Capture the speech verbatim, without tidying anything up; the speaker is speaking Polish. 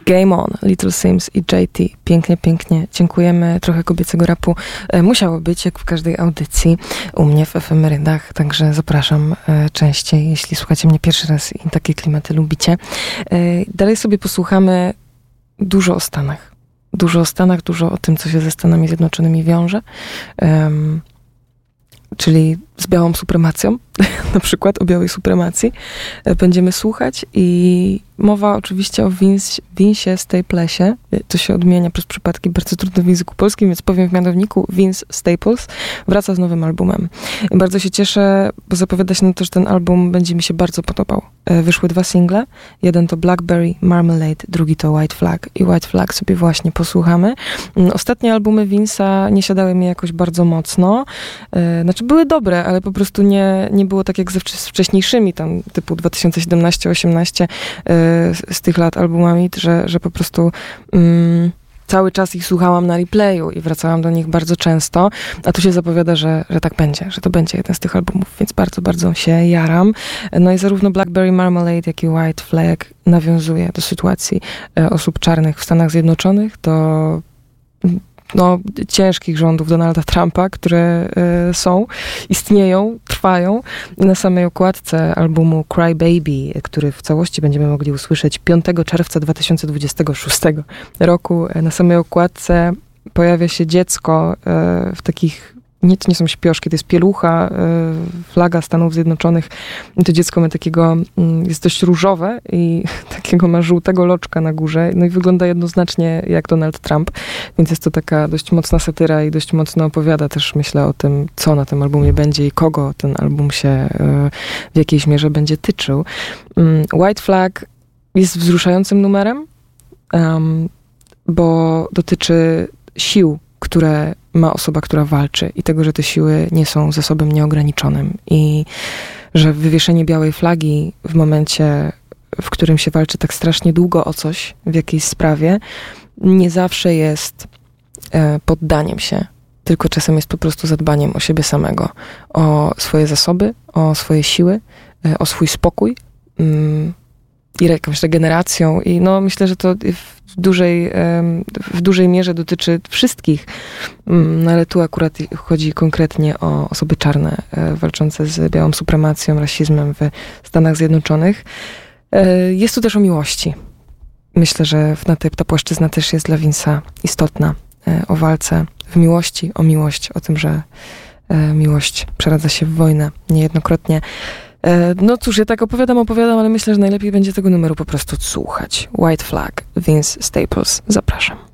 Game On, Little Sims i J T. Pięknie, pięknie. Dziękujemy. Trochę kobiecego rapu e, musiało być, jak w każdej audycji u mnie w Efemerydach, także zapraszam e, częściej, jeśli słuchacie mnie pierwszy raz i takie klimaty lubicie. E, dalej sobie posłuchamy dużo o Stanach. Dużo o Stanach, dużo o tym, co się ze Stanami Zjednoczonymi wiąże. Um, czyli z białą supremacją, na przykład o białej supremacji, będziemy słuchać i mowa oczywiście o Vince, Vince Staplesie. To się odmienia przez przypadki bardzo trudne w języku polskim, więc powiem w mianowniku Vince Staples wraca z nowym albumem. I bardzo się cieszę, bo zapowiada się na to, że ten album będzie mi się bardzo podobał. Wyszły dwa single. Jeden to Blackberry Marmalade, drugi to White Flag. I White Flag sobie właśnie posłuchamy. Ostatnie albumy Vince'a nie siadały mi jakoś bardzo mocno. Znaczy były dobre, ale po prostu nie, nie było tak jak ze wcześniejszymi, tam typu dwa tysiące siedemnaście osiemnaście z tych lat albumami, że, że po prostu mm, cały czas ich słuchałam na replayu i wracałam do nich bardzo często, a tu się zapowiada, że, że tak będzie, że to będzie jeden z tych albumów, więc bardzo, bardzo się jaram. No i zarówno Blackberry Marmalade, jak i White Flag nawiązuje do sytuacji osób czarnych w Stanach Zjednoczonych, do no, ciężkich rządów Donalda Trumpa, które y, są, istnieją, trwają. Na samej okładce albumu Cry Baby, który w całości będziemy mogli usłyszeć piątego czerwca dwa tysiące dwudziestego szóstego roku, na samej okładce pojawia się dziecko y, w takich, nie, to nie są śpioszki, to jest pielucha, y, flaga Stanów Zjednoczonych. I to dziecko ma takiego, y, jest dość różowe i takiego ma żółtego loczka na górze. No i wygląda jednoznacznie jak Donald Trump, więc jest to taka dość mocna satyra i dość mocno opowiada też, myślę, o tym, co na tym albumie będzie i kogo ten album się y, w jakiejś mierze będzie tyczył. Y, White Flag jest wzruszającym numerem, um, bo dotyczy sił, które ma osoba, która walczy i tego, że te siły nie są zasobem nieograniczonym i że wywieszenie białej flagi w momencie, w którym się walczy tak strasznie długo o coś w jakiejś sprawie, nie zawsze jest e, poddaniem się, tylko czasem jest po prostu zadbaniem o siebie samego, o swoje zasoby, o swoje siły, e, o swój spokój mm, i jakąś regeneracją i no myślę, że to w dużej, w dużej mierze dotyczy wszystkich, no ale tu akurat chodzi konkretnie o osoby czarne walczące z białą supremacją, rasizmem w Stanach Zjednoczonych. Jest tu też o miłości. Myślę, że ta, ta płaszczyzna też jest dla Vince'a istotna. O walce w miłości, o miłość, o tym, że miłość przeradza się w wojnę niejednokrotnie. No cóż, ja tak opowiadam, opowiadam, ale myślę, że najlepiej będzie tego numeru po prostu słuchać. White Flag, Vince Staples. Zapraszam.